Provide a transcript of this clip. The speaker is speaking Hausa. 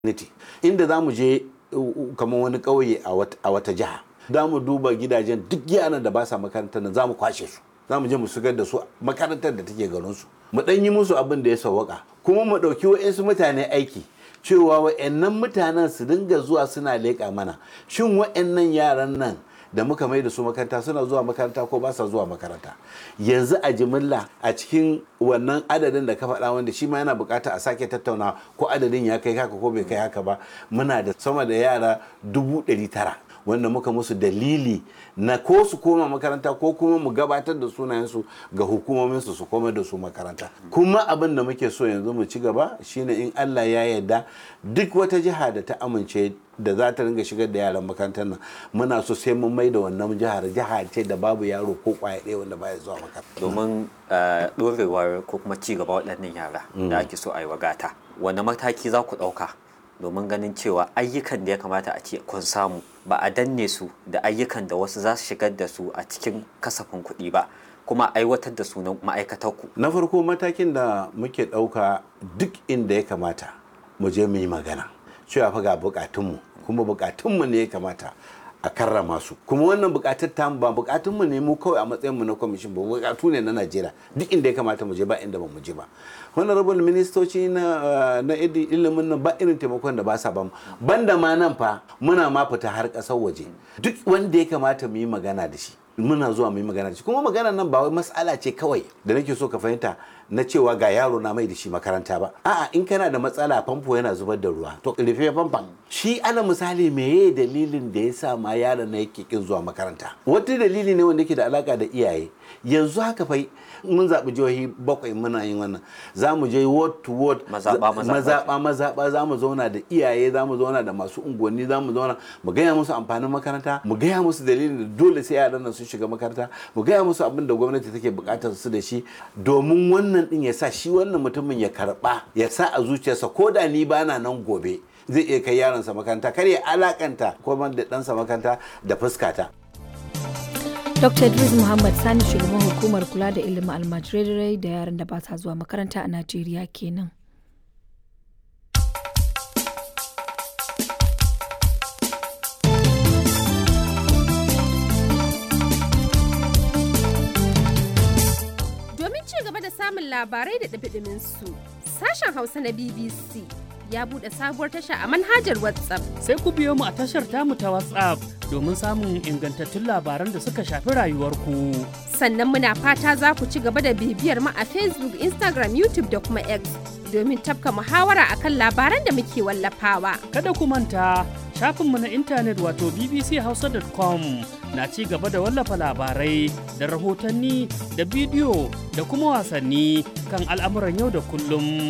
inda za mu je kamar wani ƙauye a wata jiha, za mu duba gidajen duk yaran da ba sa makarantar nan za mu kwashe su, za mu je mu shigar da su makarantar da take garinsu, mu ɗan yi musu abin da ya sawwaka, kuma mu ɗauki wa'insu mutane aiki cewa wa'annan mutanen su dinga zuwa suna leƙa mana shin wa'annan yaran nan da muka mai da su makaranta suna zuwa makaranta ko ba sa zuwa makaranta. Yanzu a jimilla a cikin wannan adadin da ka faɗa wanda shi ma yana bukata a sake tattauna ko adadin ya kai haka ko bai kai haka ba, muna da sama da yara 900 wanda muka musu dalili na ko su koma makaranta ko kuma mu gabatar da sunayensu ga hukumominsu su koma da su makaranta. Kuma abin da muke so yanzu mu ci gaba shine in Allah ya yarda duk wata jiha da ta amince da za ta ringa shigar da yaran makarantar nan muna so sai mun mai da wannan jiha ce da babu yaro ko kwaya ɗaya wanda baya zuwa makaranta. Domin ɗorewar ko kuma ci gaba waɗannan yara da ake so a yi wagata, wani mataki za ku ɗauka domin ganin cewa ayyukan da ya kamata a ce kun samu ba a danne su da ayyukan da wasu za su shigar da su a cikin kasafin kuɗi ba, kuma aiwatar da su na ma'aikatarku? Na farko matakin da muke ɗauka duk inda ya kamata mu je mu yi magana cewa fa ga bukatunmu, kuma bukatunmu ne ya kamata a karrama su, kuma wannan bukatar ta ba bukatunmu ne mu kawai a matsayinmu na kwamishin ba, bukatu ne na Najeriya duk inda ya kamata mu je ba inda ba mu je ba. Honorable ministoci na ilimin nan ba irin taimakon da ba sa ba mu, banda ma nan fa muna ma fita har ƙasar waje, duk wanda ya kamata mu yi magana da shi muna zuwa mu yi magana da shi. Kuma magana nan ba wai mas'ala ce kawai da nake so ka fahimta na cewa ga yaro na mai da shi makaranta ba, a'a in kana da matsala famfo yana zubar da ruwa to rufe famfon. Shi ana misali meye dalilin da ya sa ma yaron na yake kin zuwa makaranta, wata dalili ne wanda yake da alaka da iyaye. Yanzu haka fa mun zaɓi jihohi 7 muna yin wannan, za mu je ward to ward, mazaɓa za mu zauna da iyaye, za mu zauna da masu unguwanni, za mu zauna mu gaya musu amfanin makaranta, mu gaya musu dalilin da dole sai yaran nan sun shiga makaranta, mu gaya musu abin da gwamnati take buƙatar su da shi, domin wannan din ya sa shi wannan mutumin ya karɓa, ya sa a zuciyarsa ko da ni bana nan gobe zai iya kai yaronsa makaranta, kar ya alakanta ko da ɗansa makaranta da fuskata. Dr. Idris Muhammad Sani, shugaban hukumar kula da ilimin almajirai da yaran da ba sa zuwa makaranta a Najeriya kenan. Domin ci gaba da samun labarai da ɗumi su, sashen Hausa na BBC ya buɗe sabuwar tasha a manhajar WhatsApp. Sai ku biyo mu a tashar tamu ta WhatsApp domin samun ingantattun labaran da suka shafi rayuwarku. Sannan muna fata za ku ci gaba da bibiyar mu a Facebook, Instagram, YouTube da kuma X domin tafka muhawara akan labaran da muke wallafawa. Kada ku manta shafinmu na intanet wato bbchausa.com na ci gaba da wallafa labarai da rahotanni da bidiyo da kuma wasanni kan al'amuran yau da kullum.